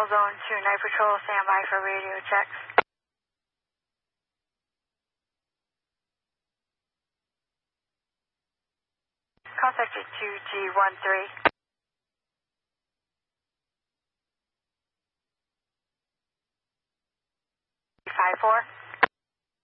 Control Zone 2, Night Patrol, stand by for radio checks. Contact 2G13. 54.